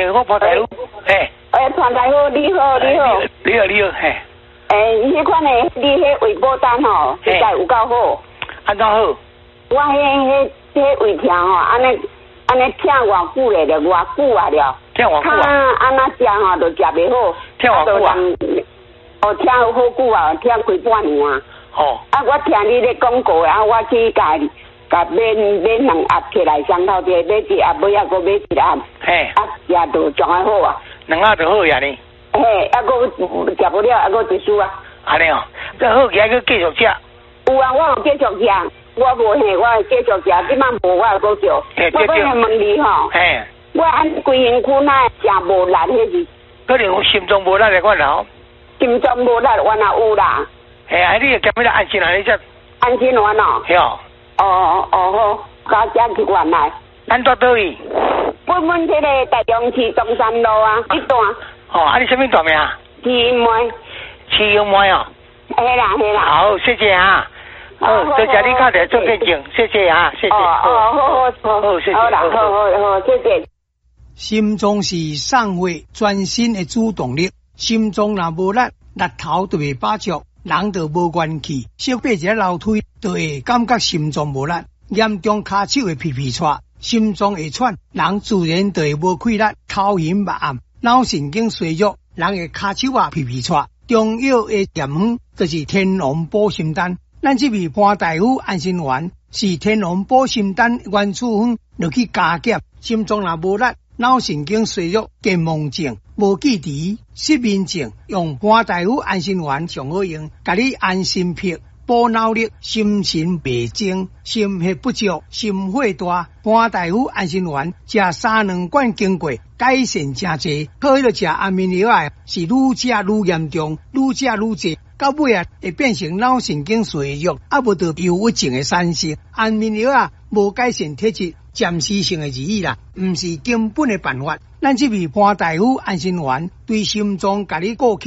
好潘大夫，嘿。 潘大夫你好， 你好，嘿。 迄款的你迄胃保单吼，实在有够好。 安怎好？ 我迄胃疼吼，安尼疼偌久咧，了偌久啊了。 疼偌久啊？ 安那食吼，就食袂好。 疼偌久啊？ 疼好久啊，疼快半年啊。 哦。 我听你咧广告啊，我去甲买2盒起来，上头一买一盒，尾仔搁买一盒。 嘿。 食就上个好啊。 2盒就好呀呢。 嘿，搁食不了，搁一输啊。 安尼哦，这好起来搁继续食。 有啊，我有继续食，我无嘿，我会继续食，即摆无我搁叫。我要问你吼，我按规身躯哪食无力迄是？ 可能有心脏无力的款啦。 心脏无力，我若有啦。 嘿啊，你兼迄个安心啊，你只。 安心丸哦。 嘿哦。 哦好，加食去原来。 咱住倒位？ 阮迄个台中市中山路啊，一段。 哦，你什么大名啊？ 市英妹。 市英妹哦。 嘿啦。 好，谢谢啊。好，多谢你打电话做见证，谢谢啊，谢谢。好，谢谢。 好啦，好，谢谢。 心脏是送活全身的主动力，心脏若无力，力头就袂把足，人就无元气。小爬一下楼梯，就会感觉心脏无力，严重骹手会皮喘，心脏会喘，人自然就会无气力，头晕目暗，脑神经衰弱，人会骹手皮喘。中药的验方就是天龙补心丹。咱这味潘大夫安心丸是天龙补心丹原处方，落去加减，心脏若无力、脑神经衰弱、健忘症、无记忆、失眠症，用潘大夫安心丸上好用，甲你安心魄、补脑力、心神袂静、心血不足、心火大。潘大夫安心丸食3、2罐经过，改善真济。靠迄个食安眠药啊，是愈食愈严重，愈食愈济。到尾啊，会变成脑神经衰弱，无得忧郁症的产生。安眠药啊，无改善体质，暂时性的而已啦，毋是根本的办法。咱这味潘大夫安心丸对心脏甲你顾起。